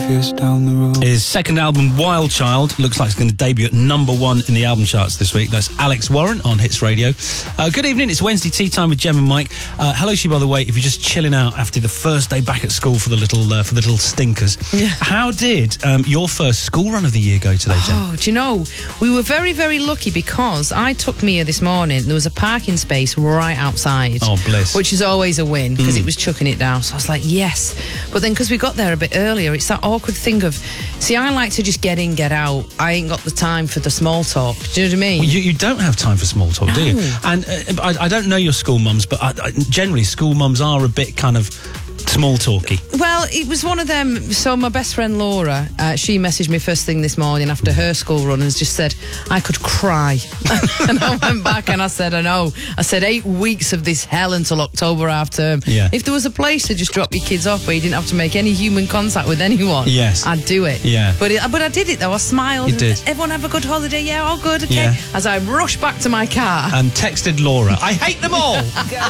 years down the road. His second album, Wild Child, looks like it's going to debut at #1 in the album charts this week. That's Alex Warren on Hits Radio. Good evening, it's Wednesday tea time with Jem and Mike. Hello to you, by the way, if you're just chilling out after the first day back at school for the little stinkers. Yeah. How did your first school run of the year go today, Jem? Oh, do you know, we were very, very lucky because I took Mia this morning. There was a parking space right outside. Oh, bliss. Which is always a win because it was chucking it down. So I was like, yes. But then because we got there a bit earlier, it's that awkward thing of, see, I like to just get in, get out. I ain't got the time for the small talk. Do you know what I mean? Well, you don't have time for small talk, do you? No. And I don't know your school mums, but generally school mums are a bit kind of small talky. Well, it was one of them. So my best friend Laura, she messaged me first thing this morning after her school run and just said, I could cry. And I went back and I said, I know. I said, 8 weeks of this hell until October half term. Yeah. If there was a place to just drop your kids off where you didn't have to make any human contact with anyone, Yes. I'd do it. Yeah. But I did it though. I smiled. You did. Everyone have a good holiday? Yeah, all good. Okay. Yeah. As I rushed back to my car. And texted Laura, I hate them all.